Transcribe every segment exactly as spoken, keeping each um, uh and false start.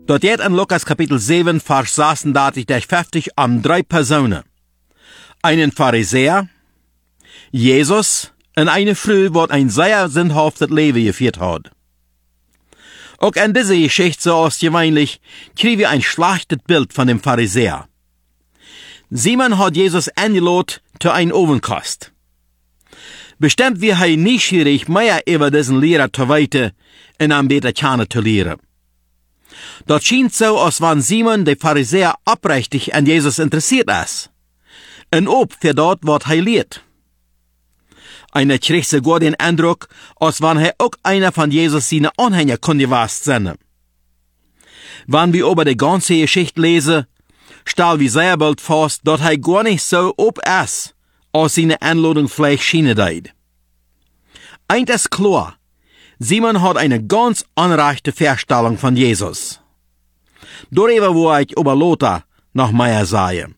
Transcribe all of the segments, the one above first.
Dort geht in Lukas Kapitel sieben, Vers sechsunddreißig durch fünfzig um drei Personen. Einen Pharisäer, Jesus und eine Frau, die ein sehr sinnhaftes Leben geführt hat. Auch in dieser Geschichte, so als gewöhnlich, kriegen wir ein schlechtes Bild von dem Pharisäer. Simon hat Jesus eingeladen zu einem Ovenkost. Bestimmt wir er neugierig, mehr über diesen Lehrer zu weiter und ihn besser kennenzulernen. Dort scheint so, als wenn Simon, der Pharisäer, aufrichtig an Jesus interessiert ist. Und ob für dort, was er lehrt. Einer kriegt sogar den Eindruck, als wenn er auch einer von Jesus seine Anhänger könnte gewesen sein. Wenn wir über die ganze Geschichte lesen, stellen wir sehr bald fest, dass er gar nicht so ob ist, als seine Einladung vielleicht schienen deit. Eins ist klar, Simon hat eine ganz unrechte Vorstellung von Jesus. Darüber wo ich über Lothar noch mehr sage.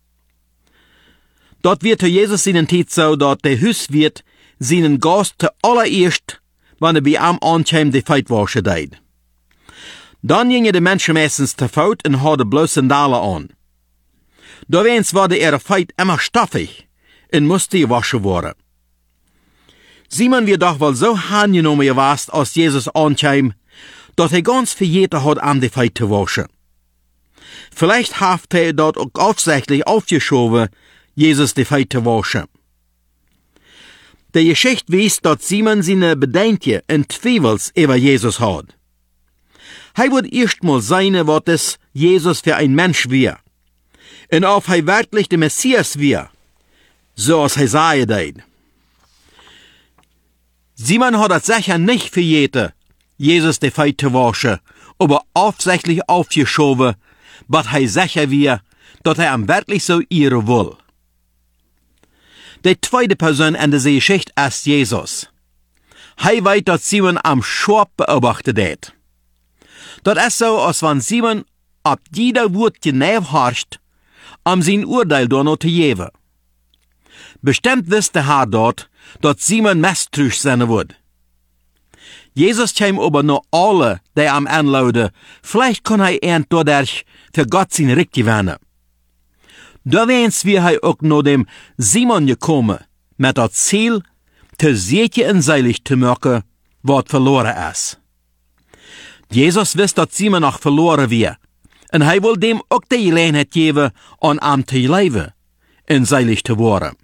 Dort wird zu Jesus seinen Zeit so, dass der Hauswirt seinen Gast zuallererst, wenn er bei ihm ankommt, die Feitwasche deit. Dann gingen die Menschen meistens zu Fuß und hatten bloß Sandalen an. Da wens war ihre Feit immer stoffig und musste gewaschen werden. Simon wird doch wohl so angenommen gewesen, als Jesus ankam, dass er ganz verjährt hat, an die Feit zu waschen. Vielleicht hat er dort auch aufsichtlich aufgeschoben, Jesus die Feit zu waschen. Die Geschichte weist, dass Simon seine Bedenken und Zweifels über Jesus hat. Er wird erstmal sein, was es Jesus für ein Mensch war. Und ob er wirklich der Messias war, so als er sagen deit. Simon hat es sicher nicht verjährt, Jesus die Feit zu waschen, aber aufsichtlich aufgeschoben, was er sicher war, dass er ihm wirklich so ehren will. Die zweite Person in dieser Geschichte ist Jesus. Er weiß, dass Simon am Schwab beobachtet hat. Das ist so, als wenn Simon ab jeder Wort genau horcht, um sein Urteil da noch zu geben. Bestimmt wusste er dort, dass Simon misstrauisch sein wird. Jesus kam aber noch alle, die am anlauten, vielleicht kann er ihn dadurch für Gott sein Recht gewinnen. Da wens wir er auch noch dem Simon gekommen, mit das Ziel, zu sicher und seilig zu machen, was verloren ist. Jesus wusste, dass Simon noch verloren war, und er will dem auch die Gelegenheit geben, an ihm zu leben und seilig zu werden.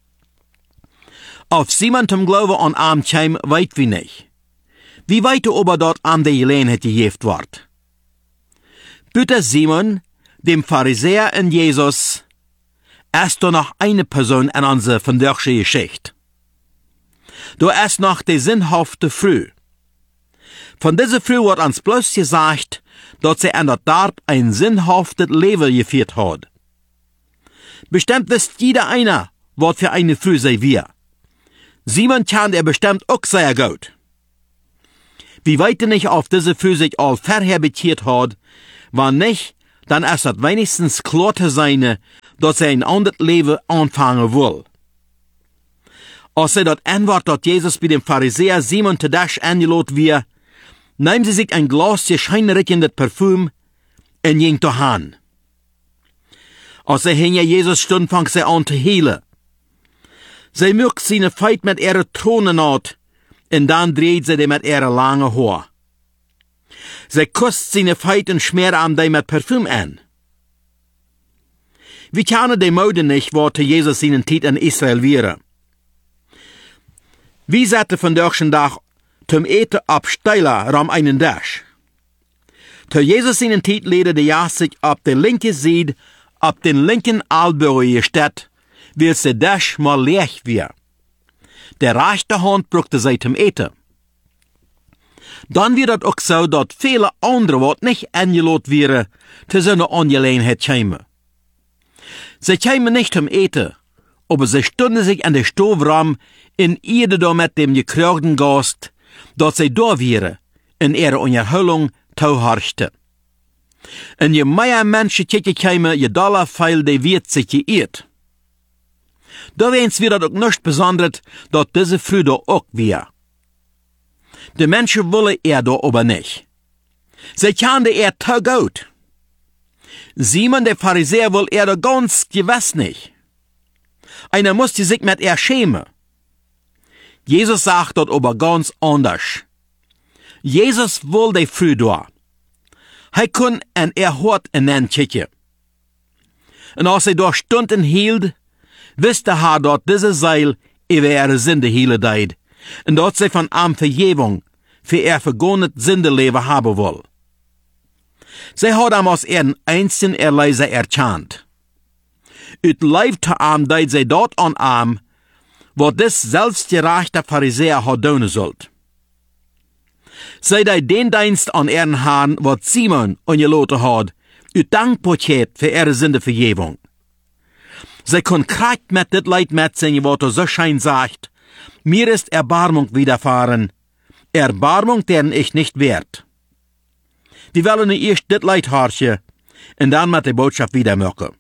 Auf Simon zum Glauben an ihm kam, weit wir nicht. Wie weit aber dort an die Gelegenheit gegeben wird. Bitte Simon, dem Pharisäer und Jesus, ist da noch eine Person in unserer vandaagse Geschichte. Da ist noch die sinnhafte Frau. Von dieser Frau wird uns bloß gesagt, dass sie in der Tat ein sinnhaftes Leben geführt hat. Bestimmt wisst jeder einer, was für eine Frau sie war. Simon kennt er bestimmt auch sehr gut. Wie weit er nicht auf diese Frau sich all verhabitiert hat, wenn nicht, dann ist es wenigstens klar zu sein, dass er ein anderes Leben anfangen will. Als er dort antwortet, dass Jesus bei dem Pharisäer Simon Tadash eingeladen wird, nehmen sie sich ein Glas scheinriechendes Parfüm und ging dahin. Als er hinter Jesus stund, fang sie an zu heulen. Sie mögt seine Feit mit ihren Thronen out, und dann dreht sie die mit ihren langen Haar. Sie kusst seine Feit und schmiert ihm die mit Parfüm an. Wir kennen die Mode nicht, wo Jesus seinen Tit in Israel wäre. Wie sagte von deutschen Tag zum Eten ab steiler ram einen Dash. Zu Jesus seinen Tit lede die Jas sich ab der linke Seite, ab den linken Albüro gestellt, weil der Dash mal leer war. Der rechte Hand brauchte sie zum Eten. Dann wird es auch so, dass viele andere, was nicht eingeladen wären, zu so einer Angelegenheit kämen. Sie kämen nicht zum Eten, aber sie stunden sich an der Stoffraum in Erde da mit dem gekrögten Gast, dass sie da wären, in ihrer Unterhaltung tauhorchten. Und je mehr Menschen kicken kämen, je doller viel die wird sich geirrt. Da wens wird auch nicht besonders, dass diese Frau da auch war. Die Menschen wollen er da aber nicht. Sie kannte er te gut. Simon, der Pharisäer, will er da ganz gewiss nicht. Einer musste sich mit er schämen. Jesus sagt dort aber ganz anders. Jesus will die früh da. Hij kon en er hoort in den Kirche. Und als er dort Stunden hielt, wusste er dort diese Seil über ihre Sünde hielen deed. Und dort sie von ihm Vergebung für ihr vergangenes Sündeleben haben will. Sie hat ihm als ihren einzigen Erlöser erkannt. Ut Leib zu ihm deed sie dort an ihm, wo das selbstgerechte Pharisäer hat tun sollt. Sie deed den Dienst an ihren Herrn, wat Simon ongelaten hat, ut Dankbarkeit für ihre Sündevergebung. Sie kon kracht mit dit Leid metzingen, wat er so schein sagt, mir ist Erbarmung widerfahren, Erbarmung, deren ich nicht wert. Die wollen erst dit Leid harchen, und dann mit der Botschaft wieder machen.